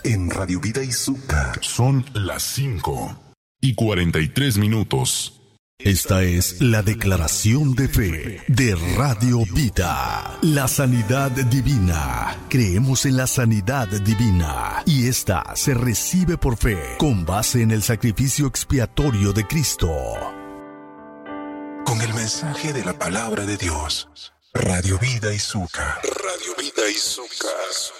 En Radio Vida Izuka. Son las 5:43. Esta es la declaración de fe de Radio Vida. La sanidad divina. Creemos en la sanidad divina y esta se recibe por fe con base en el sacrificio expiatorio de Cristo. Con el mensaje de la palabra de Dios. Radio Vida Izuka. Radio Vida Izuka.